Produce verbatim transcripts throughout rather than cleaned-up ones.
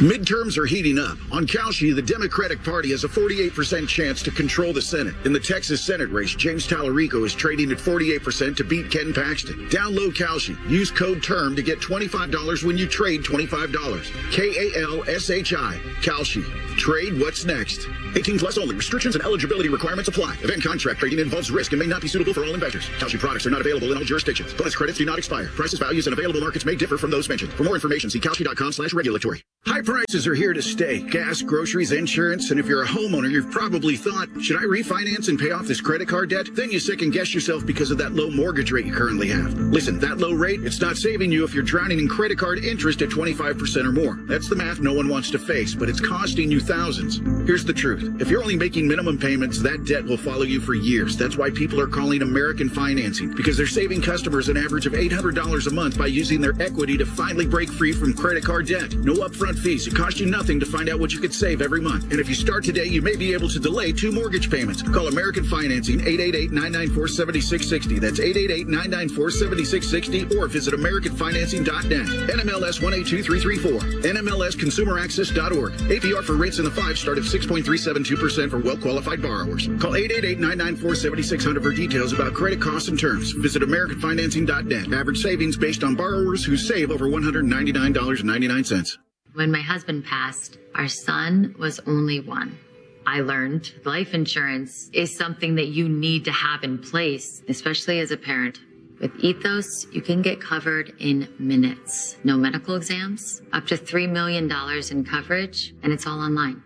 Midterms are heating up. On Kalshi, the Democratic Party has a forty-eight percent chance to control the Senate. In the Texas Senate race, James Tallarico is trading at forty-eight percent to beat Ken Paxton. Download Kalshi. Use code TERM to get twenty-five dollars when you trade twenty-five dollars. K A L S H I. Kalshi. Trade what's next. eighteen plus only. Restrictions and eligibility requirements apply. Event contract trading involves risk and may not be suitable for all investors. Kalshi products are not available in all jurisdictions. Bonus credits do not expire. Prices, values, and available markets may differ from those mentioned. For more information, see Kalshi.com slash regulatory. High prices are here to stay. Gas, groceries, insurance, and if you're a homeowner, you've probably thought, should I refinance and pay off this credit card debt? Then you second guess yourself because of that low mortgage rate you currently have. Listen, that low rate, it's not saving you if you're drowning in credit card interest at twenty-five percent or more. That's the math no one wants to face, but it's costing you thousands. Here's the truth. If you're only making minimum payments, that debt will follow you for years. That's why people are calling American Financing, because they're saving customers an average of eight hundred dollars a month by using their equity to finally break free from credit card debt. No upfront fees. It costs you nothing to find out what you could save every month. And if you start today, you may be able to delay two mortgage payments. Call American Financing, eight eight eight, nine nine four, seven six six zero. That's eight eight eight, nine nine four, seven six six zero, or visit American Financing dot net. N M L S one eight two three three four. N M L S consumer access dot org. A P R for rates in the five start at six point three seven two percent for well-qualified borrowers. Call eight eight eight, nine nine four, seven six zero zero for details about credit costs and terms. Visit American Financing dot net. Average savings based on borrowers who save over one hundred ninety-nine dollars and ninety-nine cents. When my husband passed, our son was only one. I learned life insurance is something that you need to have in place, especially as a parent. With Ethos, you can get covered in minutes. No medical exams, up to three million dollars in coverage, and it's all online.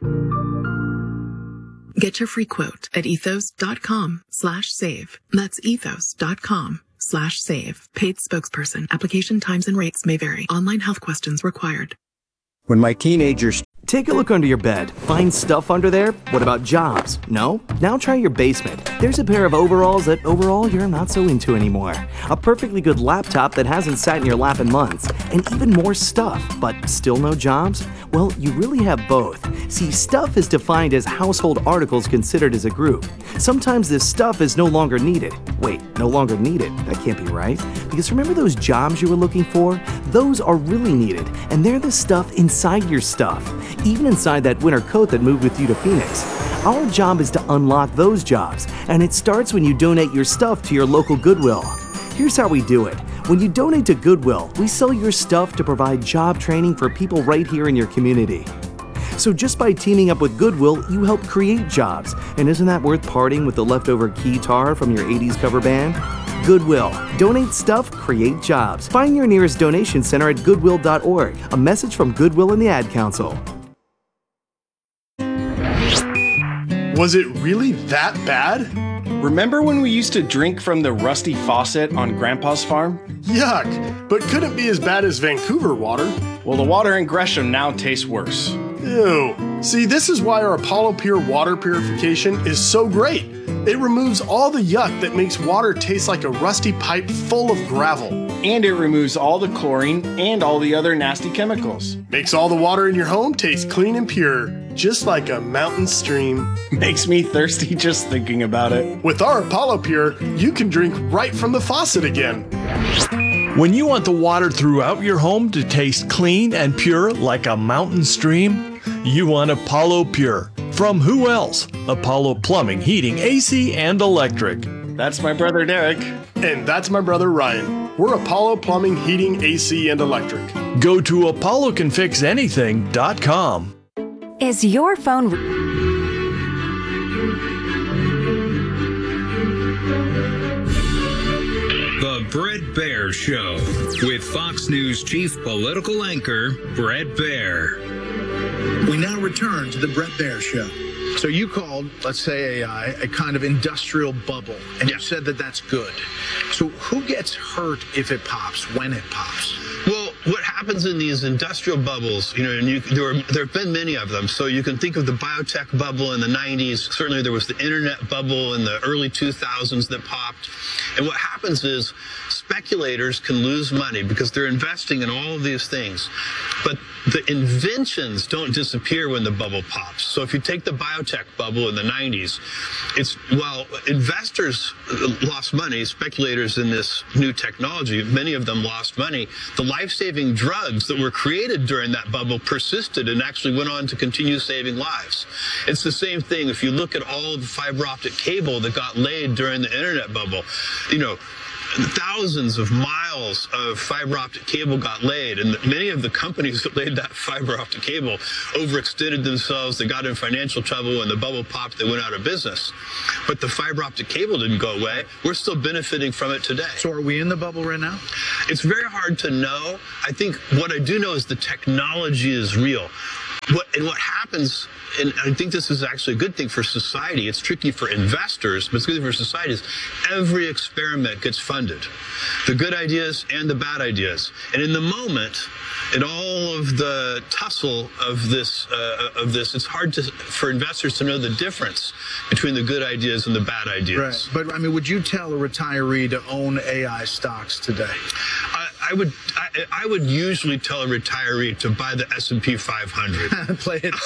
Get your free quote at ethos.com slash save. That's ethos.com slash save. Paid spokesperson. Application times and rates may vary. Online health questions required. When my teenagers... Take a look under your bed. Find stuff under there? What about jobs? No? Now try your basement. There's a pair of overalls that overall you're not so into anymore. A perfectly good laptop that hasn't sat in your lap in months. And even more stuff, but still no jobs? Well, you really have both. See, stuff is defined as household articles considered as a group. Sometimes this stuff is no longer needed. Wait, no longer needed? That can't be right. Because remember those jobs you were looking for? Those are really needed, and they're the stuff inside your stuff. Even inside that winter coat that moved with you to Phoenix. Our job is to unlock those jobs, and it starts when you donate your stuff to your local Goodwill. Here's how we do it. When you donate to Goodwill, we sell your stuff to provide job training for people right here in your community. So just by teaming up with Goodwill, you help create jobs. And isn't that worth parting with the leftover guitar from your eighties cover band? Goodwill. Donate stuff, create jobs. Find your nearest donation center at goodwill dot org. A message from Goodwill and the Ad Council. Was it really that bad? Remember when we used to drink from the rusty faucet on Grandpa's farm? Yuck, but couldn't be as bad as Vancouver water. Well, the water in Gresham now tastes worse. Ew. See, this is why our Apollo Pure water purification is so great. It removes all the yuck that makes water taste like a rusty pipe full of gravel. And it removes all the chlorine and all the other nasty chemicals. Makes all the water in your home taste clean and pure, just like a mountain stream. Makes me thirsty just thinking about it. With our Apollo Pure, you can drink right from the faucet again. When you want the water throughout your home to taste clean and pure like a mountain stream, you want Apollo Pure. From who else? Apollo Plumbing, Heating, A C, and Electric. That's my brother Derek. And that's my brother Ryan. We're Apollo Plumbing, Heating, A C, and Electric. Go to apollo can fix anything dot com. Is your phone... The Bret Baier Show with Fox News chief political anchor Bret Baier. We now return to the Bret Baier Show. So you called, let's say, a, a kind of industrial bubble, and yeah. You said that that's good. So who gets hurt if it pops, when it pops? Well, what happens in these industrial bubbles, you know, and you, there, are, there have been many of them. So you can think of the biotech bubble in the nineties. Certainly there was the internet bubble in the early two thousands that popped. And what happens is speculators can lose money because they're investing in all of these things. But the inventions don't disappear when the bubble pops. So if you take the biotech bubble in the nineties, it's, while investors lost money, speculators in this new technology, many of them lost money, the life-saving drugs that were created during that bubble persisted and actually went on to continue saving lives. It's the same thing if you look at all of the fiber optic cable that got laid during the internet bubble. You know, thousands of miles of fiber optic cable got laid, and many of the companies that laid that fiber optic cable overextended themselves. They got in financial trouble. When the bubble popped, they went out of business. But the fiber optic cable didn't go away. We're still benefiting from it today. So are we in the bubble right now? It's very hard to know. I think what I do know is the technology is real. What, and what happens, and I think this is actually a good thing for society, it's tricky for investors, but it's good for society, is every experiment gets funded. The good ideas and the bad ideas. And in the moment, in all of the tussle of this, uh, of this, it's hard to, for investors to know the difference between the good ideas and the bad ideas. Right. But, I mean, would you tell a retiree to own A I stocks today? I, I would I, I would usually tell a retiree to buy the S and P five hundred. Play it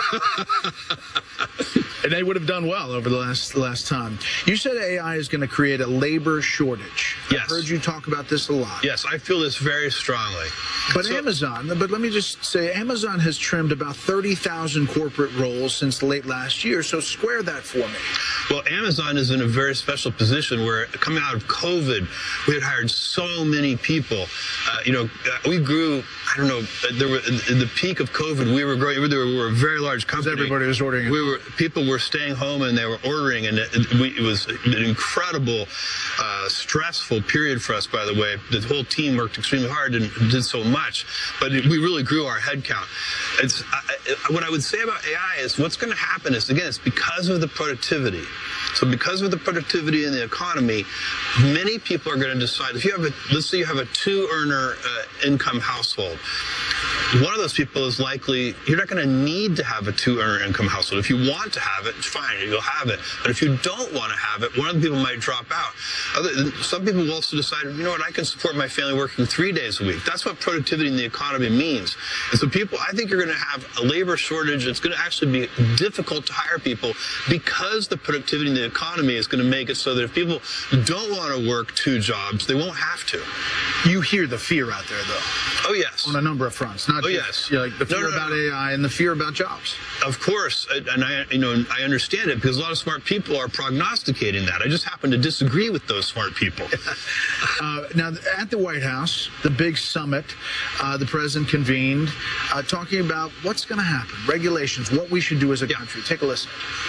safe. And they would have done well over the last last time. You said A I is going to create a labor shortage. Yes. I've heard you talk about this a lot. Yes, I feel this very strongly. But so, Amazon, but let me just say, Amazon has trimmed about thirty thousand corporate roles since late last year, so square that for me. Well, Amazon is in a very special position where, coming out of COVID, we had hired so many people. Uh, you know, we grew, I don't know, there were, in the peak of COVID, we were growing, we were a very large company. Everybody was ordering. We were, people were staying home and they were ordering, and it, it, we, it was an incredible, uh, stressful period for us, by the way. The whole team worked extremely hard and did so much, but it, we really grew our headcount. It's, I, what I would say about A I is what's going to happen is, again, it's because of the productivity. So because of the productivity in the economy, many people are going to decide, if you have a, let's say you have a two-earner uh, income household, one of those people is likely, you're not going to need to have a two-earner income household. If you want to have it, fine, you'll have it. But if you don't want to have it, one of the people might drop out. Other, some people will also decide, you know what, I can support my family working three days a week. That's what productivity in the economy means. And so people, I think you're going to have a labor shortage. It's going to actually be difficult to hire people because the productivity in the economy is going to make it so that if people don't want to work two jobs, they won't have to. You hear the fear out there, though. Oh, yes. On a number of fronts. Not oh, just, yes. You know, like the fear no, no, about no. A I and the fear about jobs. Of course. And I, you know, I understand it because a lot of smart people are prognosticating that. I just happen to disagree with those smart people. uh, now, at the White House, the big summit, uh, the president convened, uh, talking about what's going to happen, regulations, what we should do as a yeah. country. Take a listen.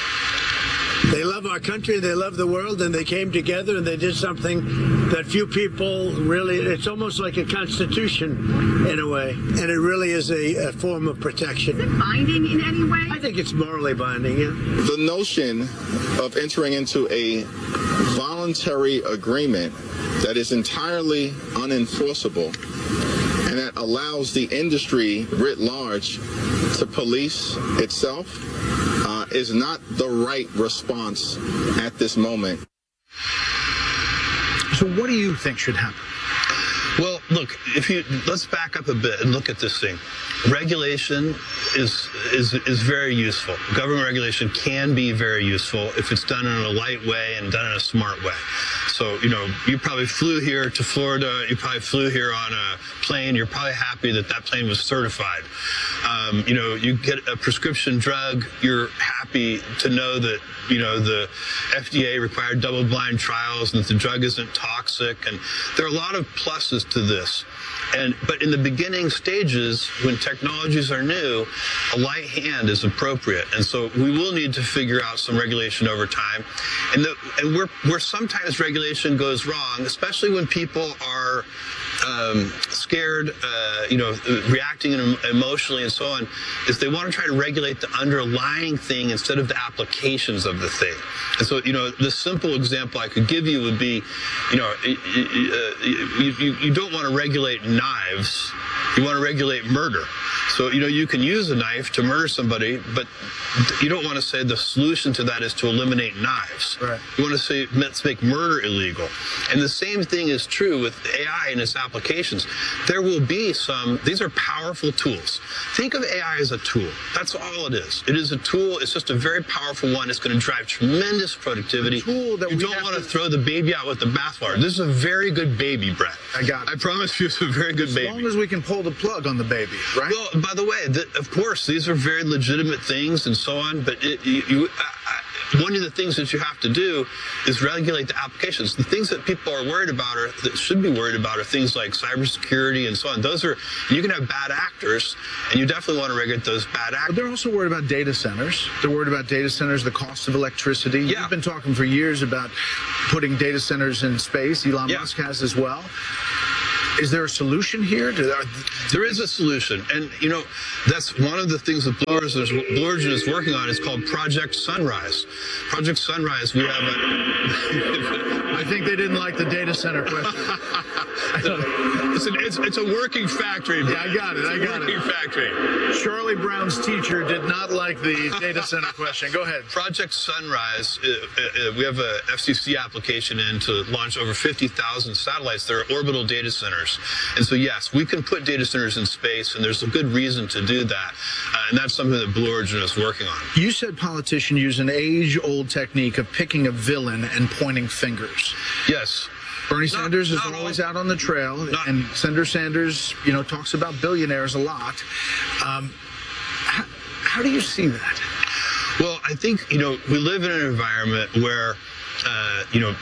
They love our country, they love the world, and they came together and they did something that few people really, it's almost like a constitution in a way, and it really is a, a form of protection. Is it binding in any way? I think it's morally binding, yeah. The notion of entering into a voluntary agreement that is entirely unenforceable and that allows the industry writ large to police itself uh, is not the right response at this moment. So what do you think should happen? Well, look, if you let's back up a bit and look at this thing. Regulation is is is very useful. Government regulation can be very useful if it's done in a light way and done in a smart way. So, you know, you probably flew here to Florida, you probably flew here on a plane, you're probably happy that that plane was certified. Um, you know, you get a prescription drug, you're happy to know that, you know, the F D A required double-blind trials and that the drug isn't toxic. And there are a lot of pluses to this. And but in the beginning stages, when technologies are new, a light hand is appropriate. And so we will need to figure out some regulation over time. And, the, and where, where sometimes regulation goes wrong, especially when people are um, scared, uh, you know, reacting emotionally and so on, is they want to try to regulate the underlying thing instead of the applications of the thing. And so, you know, the simple example I could give you would be, you know, you, you, you don't want to regulate knives. You want to regulate murder. So, you know, you can use a knife to murder somebody, but you don't want to say the solution to that is to eliminate knives. Right. You want to say, let's make murder illegal. And the same thing is true with A I and its applications. There will be some, these are powerful tools. Think of A I as a tool. That's all it is. It is a tool. It's just a very powerful one. It's going to drive tremendous productivity. A tool that you we don't have want to to throw the baby out with the bathwater. This is a very good baby, Brett. I got it. I promise you it's a very good as baby. As long as we can pull the plug on the baby, right? Well, by the way, the, of course, these are very legitimate things and so on, but it, you, you, I, I, one of the things that you have to do is regulate the applications. The things that people are worried about or that should be worried about are things like cybersecurity and so on. Those are, you can have bad actors, and you definitely want to regulate those bad actors. But they're also worried about data centers. They're worried about data centers, the cost of electricity. Yeah. You've been talking for years about putting data centers in space. Elon Yeah. Musk has as well. Is there a solution here? Do there, there is a solution, and you know that's one of the things that Blue Origin is, Blue Origin is working on. Is called Project Sunrise. Project Sunrise. We have a. I think they didn't like the data center question. it's, an, it's, it's a working factory. Yeah, I got it. I got working it. Factory. Charlie Brown's teacher did not like the data center question. Go ahead. Project Sunrise. Uh, uh, we have a F C C application in to launch over fifty thousand satellites. There are orbital data centers. And so, yes, we can put data centers in space, and there's a good reason to do that. Uh, and that's something that Blue Origin is working on. You said politicians use an age-old technique of picking a villain and pointing fingers. Yes. Bernie Not, Sanders is not always all. out on the trail, Not, and Senator Sanders, you know, talks about billionaires a lot. Um, how, how do you see that? Well, I think, you know, we live in an environment where Uh, you know,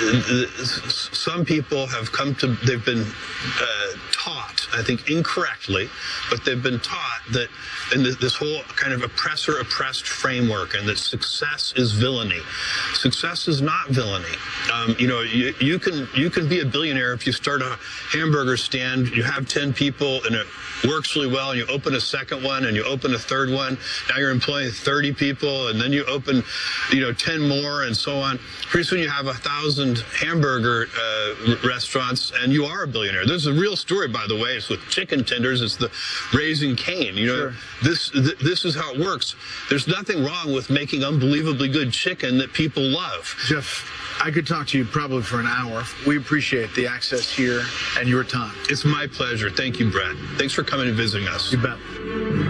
some people have come to, they've been uh, taught, I think incorrectly, but they've been taught that in this whole kind of oppressor-oppressed framework, and that success is villainy. Success is not villainy. Um, you know, you, you can you can be a billionaire if you start a hamburger stand, you have ten people, and it works really well, and you open a second one, and you open a third one. Now you're employing thirty people, and then you open, you know, ten more, and so on. Pretty soon you have a thousand hamburger uh, restaurants, and you are a billionaire. There's a real story, by the way. It's with chicken tenders. It's the Raising Cane. You know, sure. this th this is how it works. There's nothing wrong with making unbelievably good chicken that people love. Jeff, I could talk to you probably for an hour. We appreciate the access here and your time. It's my pleasure. Thank you, Brett. Thanks for coming and visiting us. You bet.